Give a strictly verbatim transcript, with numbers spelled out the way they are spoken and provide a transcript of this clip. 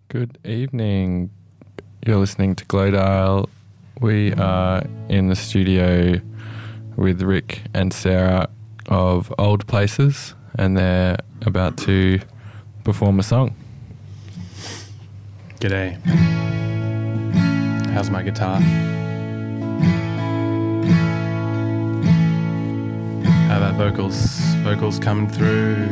Good evening. You're listening to Glodale. We are in the studio with Rick and Sarah of Old Places, and they're about to perform a song. G'day. How's my guitar? How about vocals? Vocals coming through.